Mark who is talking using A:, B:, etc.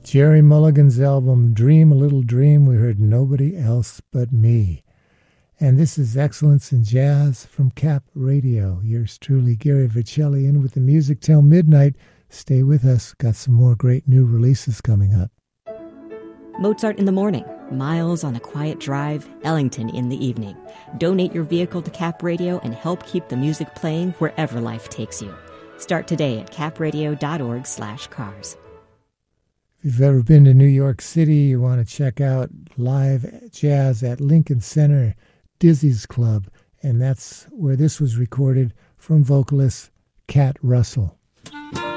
A: Jerry Mulligan's album Dream a Little Dream, we heard Nobody Else But Me. And this is Excellence in Jazz from Cap Radio. Yours truly, Gary Vercelli, in with the music till midnight. Stay with us. Got some more great new releases coming up.
B: Mozart in the morning, Miles on a quiet drive, Ellington in the evening. Donate your vehicle to Cap Radio and help keep the music playing wherever life takes you. Start today at capradio.org/cars.
A: If you've ever been to New York City, you want to check out live jazz at Lincoln Center, Dizzy's Club, and that's where this was recorded from vocalist Cat Russell.